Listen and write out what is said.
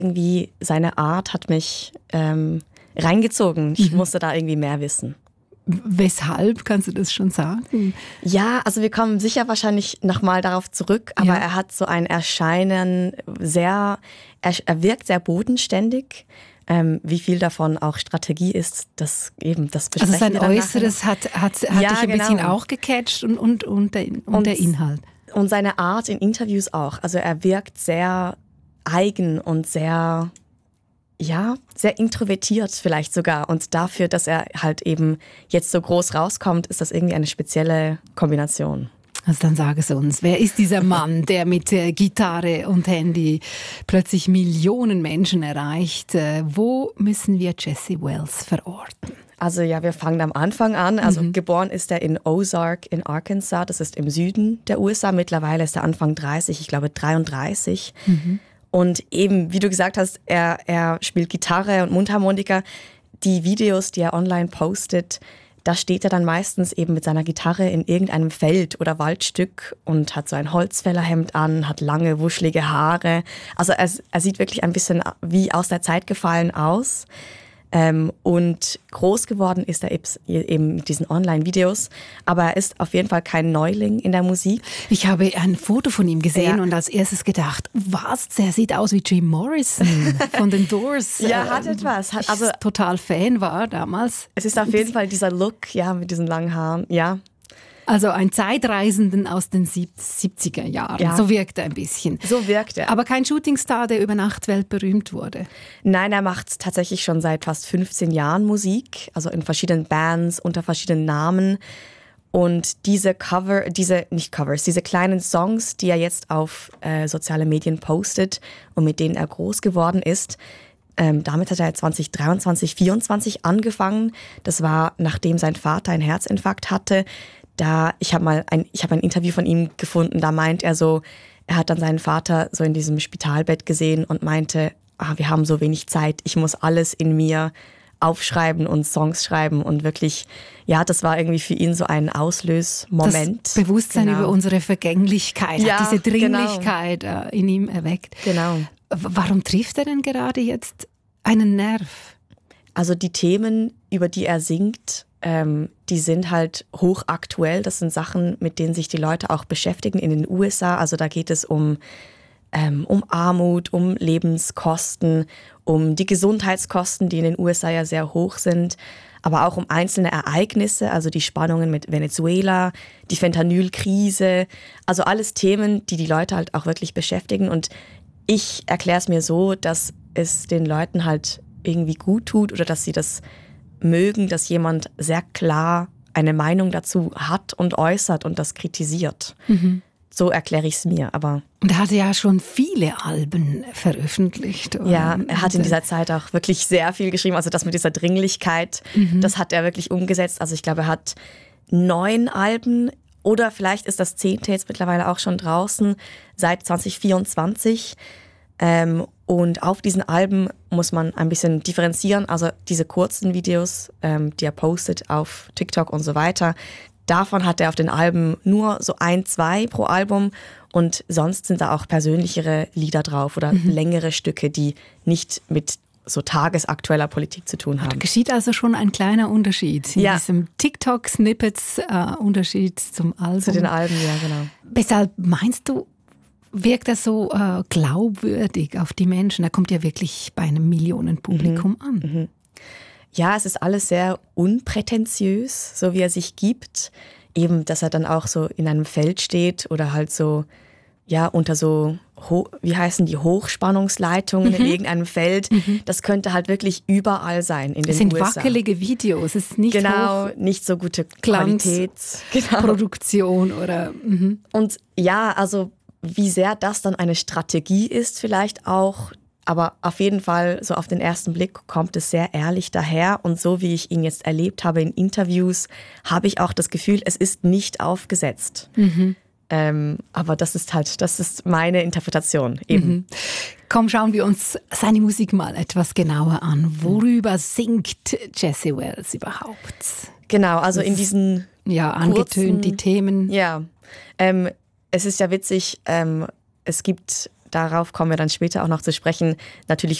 irgendwie seine Art hat mich reingezogen. Ich musste da irgendwie mehr wissen. Weshalb, kannst du das schon sagen? Ja, also wir kommen sicher wahrscheinlich nochmal darauf zurück, aber er hat so ein Erscheinen er wirkt sehr bodenständig. Wie viel davon auch Strategie ist, das besprechen also sein wir dann Äußeres hat dich ein bisschen auch gecatcht und der Inhalt. Und seine Art in Interviews auch. Also er wirkt sehr eigen und sehr introvertiert vielleicht sogar. Und dafür, dass er halt eben jetzt so groß rauskommt, ist das irgendwie eine spezielle Kombination. Also dann sag es uns, wer ist dieser Mann, der mit Gitarre und Handy plötzlich Millionen Menschen erreicht? Wo müssen wir Jesse Wells verorten? Also ja, wir fangen am Anfang an. Also geboren ist er in Ozark in Arkansas, das ist im Süden der USA. Mittlerweile ist er Anfang 30, ich glaube 33. Und eben, wie du gesagt hast, er spielt Gitarre und Mundharmonika. Die Videos, die er online postet, da steht er dann meistens eben mit seiner Gitarre in irgendeinem Feld oder Waldstück und hat so ein Holzfällerhemd an, hat lange, wuschelige Haare. Also er sieht wirklich ein bisschen wie aus der Zeit gefallen aus. Und groß geworden ist er eben mit diesen Online-Videos. Aber er ist auf jeden Fall kein Neuling in der Musik. Ich habe ein Foto von ihm gesehen und als erstes gedacht, was, der sieht aus wie Jim Morrison von den Doors. Ja, hat etwas. Also total Fan war damals. Es ist auf jeden Fall dieser Look, ja, mit diesen langen Haaren, ja. Also ein Zeitreisenden aus den 70er Jahren. Ja. So wirkt er ein bisschen. So wirkt er. Aber kein Shootingstar, der über Nacht weltberühmt wurde. Nein, er macht tatsächlich schon seit fast 15 Jahren Musik. Also in verschiedenen Bands, unter verschiedenen Namen. Und diese kleinen Songs, die er jetzt auf soziale Medien postet und mit denen er groß geworden ist, damit hat er 2023, 2024 angefangen. Das war, nachdem sein Vater einen Herzinfarkt hatte. Ich habe ein Interview von ihm gefunden, da meint er so, er hat dann seinen Vater so in diesem Spitalbett gesehen und meinte, wir haben so wenig Zeit, ich muss alles in mir aufschreiben und Songs schreiben und wirklich, ja, das war irgendwie für ihn so ein Auslösmoment. Das Bewusstsein über unsere Vergänglichkeit, hat diese Dringlichkeit in ihm erweckt. Genau. Warum trifft er denn gerade jetzt einen Nerv? Also die Themen, über die er singt, die sind halt hochaktuell. Das sind Sachen, mit denen sich die Leute auch beschäftigen in den USA. Also da geht es um Armut, um Lebenskosten, um die Gesundheitskosten, die in den USA ja sehr hoch sind, aber auch um einzelne Ereignisse, also die Spannungen mit Venezuela, die Fentanyl-Krise, also alles Themen, die die Leute halt auch wirklich beschäftigen. Und ich erkläre es mir so, dass es den Leuten halt irgendwie gut tut oder dass sie das mögen, dass jemand sehr klar eine Meinung dazu hat und äußert und das kritisiert. So erkläre ich es mir. Aber und er hatte ja schon viele Alben veröffentlicht. Ja, er hat in dieser Zeit auch wirklich sehr viel geschrieben. Also das mit dieser Dringlichkeit, das hat er wirklich umgesetzt. Also ich glaube, er hat 9 Alben oder vielleicht ist das 10. jetzt mittlerweile auch schon draußen seit 2024. Und auf diesen Alben muss man ein bisschen differenzieren. Also diese kurzen Videos, die er postet auf TikTok und so weiter, davon hat er auf den Alben nur so 1, 2 pro Album. Und sonst sind da auch persönlichere Lieder drauf oder längere Stücke, die nicht mit so tagesaktueller Politik zu tun haben. Da geschieht also schon ein kleiner Unterschied in diesem TikTok-Snippets, Unterschied zum Album. Zu den Alben, ja, genau. Weshalb meinst du, wirkt er so glaubwürdig auf die Menschen? Er kommt ja wirklich bei einem Millionenpublikum an. Ja, es ist alles sehr unprätentiös, so wie er sich gibt. Eben, dass er dann auch so in einem Feld steht oder halt so, ja, unter so, wie heißen die, Hochspannungsleitungen in irgendeinem Feld. Das könnte halt wirklich überall sein in den USA. Es sind wackelige Videos, es ist nicht nicht so gute Qualität. Produktion oder... Und ja, also wie sehr das dann eine Strategie ist vielleicht auch, aber auf jeden Fall so auf den ersten Blick kommt es sehr ehrlich daher und so wie ich ihn jetzt erlebt habe in Interviews, habe ich auch das Gefühl, es ist nicht aufgesetzt. Aber das ist meine Interpretation eben. Komm, schauen wir uns seine Musik mal etwas genauer an. Worüber singt Jesse Wells überhaupt? Genau, also in diesen angetönt die Themen. Ja, es ist ja witzig, es gibt darauf kommen wir dann später auch noch zu sprechen, natürlich